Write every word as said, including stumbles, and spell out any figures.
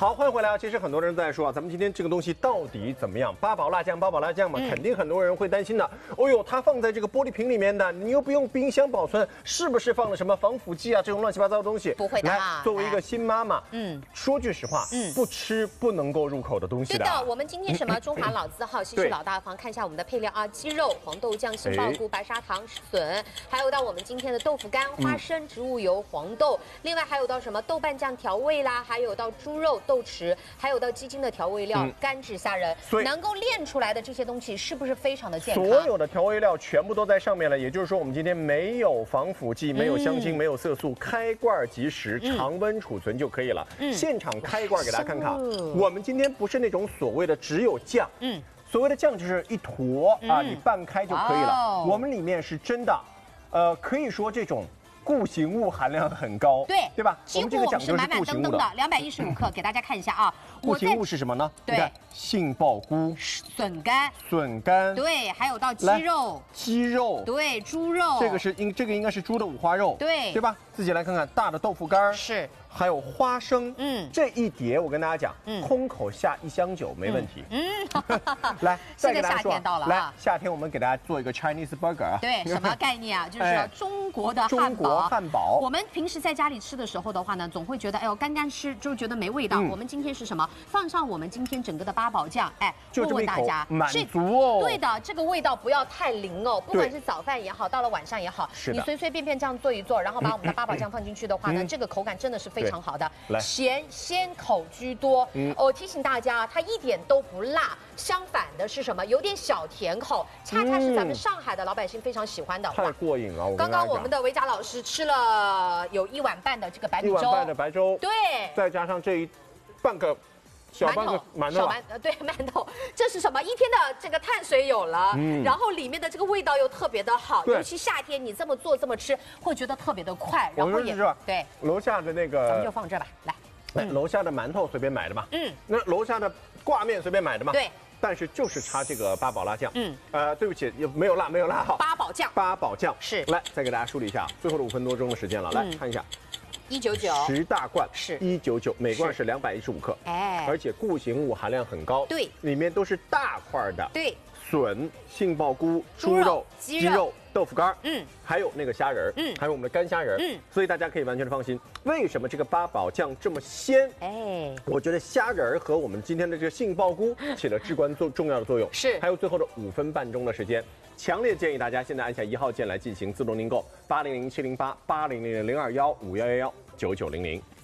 好，欢迎回来啊！其实很多人在说啊，咱们今天这个东西到底怎么样？八宝辣酱，八宝辣酱嘛，嗯、肯定很多人会担心的。哦呦，它放在这个玻璃瓶里面的，你又不用冰箱保存，是不是放了什么防腐剂啊？这种乱七八糟的东西？ 不会的。 来，作为一个新妈妈，嗯，说句实话，嗯，不吃不能够入口的东西的。 对的，我们今天什么中华老字号，西式老大方，看一下我们的配料啊，鸡肉、黄豆酱、杏鲍菇、白砂糖、笋，还有到我们今天的豆腐干、花生、植物油、黄豆，另外还有到什么豆瓣酱调味啦，还有到猪肉、豆豉，还有到鸡精的调味料、嗯、干制虾仁，能够炼出来的这些东西是不是非常的健康？ 所有的调味料全部都在上面了，也就是说我们今天没有防腐剂，没有香精，嗯、没有色素，开罐即食，嗯、常温储存就可以了。嗯、现场开一罐给大家看看，我们今天不是那种所谓的只有酱，嗯，所谓的酱就是一坨啊，你拌开就可以了。我们里面是真的，呃，可以说这种。固形物含量很高， 对对吧？ 几乎我们是满满登登的，两百一十五克，给大家看一下啊。 固形物是什么呢？ 对， 杏鲍菇、 笋干、 笋干， 对，还有到鸡肉、 鸡肉， 对，猪肉， 这个是应这个应该是猪的五花肉， 对， 对吧？自己来看看，大的豆腐干是。 还有花生，嗯，这一碟我跟大家讲，嗯，空口下一箱酒没问题，嗯，来， 现在夏天到了， 来，夏天我们给大家做一个 Chinese burger 啊， 对，什么概念啊？就是中国的汉堡， 中国汉堡。 我们平时在家里吃的时候的话呢，总会觉得哎呦干干吃，就觉得没味道。我们今天是什么？放上我们今天整个的八宝酱，哎，问问大家， 满足哦。 对的，这个味道不要太灵哦，不管是早饭也好，到了晚上也好，你随随便便这样做一做，然后把我们的八宝酱放进去的话呢，这个口感真的是非常好的。咸鲜口居多，嗯，我提醒大家，它一点都不辣，相反的是什么？有点小甜口，恰恰是咱们上海的老百姓非常喜欢的。 太过瘾了！ 刚刚我们的维嘉老师吃了有一碗半的这个白米粥， 一碗半的白粥， 对， 再加上这一半个。小半个馒头， 呃对馒头，这是什么？一天的这个碳水有了，嗯，然后里面的这个味道又特别的好，尤其夏天你这么做这么吃，会觉得特别的快，然后也对。 楼下的那个， 咱们就放这吧，来， 来，楼下的馒头随便买的嘛，嗯，那楼下的挂面随便买的嘛， 对。 但是就是差这个八宝辣酱，嗯，呃，对不起，也没有辣，没有辣哈。 八宝酱， 八宝酱是。 来，再给大家梳理一下，最后的五分多钟的时间了，来看一下。 一九九， 十大罐是一九九，每罐是两百一十五克，哎，而且固形物含量很高， 对， 里面都是大块的， 对， 笋、杏鲍菇、猪肉、鸡肉、豆腐干，嗯，还有那个虾仁，嗯，还有我们的干虾仁，嗯，所以大家可以完全的放心。为什么这个八宝酱这么鲜？哎，我觉得虾仁和我们今天的这个杏鲍菇起了至关重重要的作用， 是， 还有最后的五分半钟的时间。强烈建议大家现在按下一号键来进行自动订购，八零零七零八八零零零二幺五幺幺幺九九零零。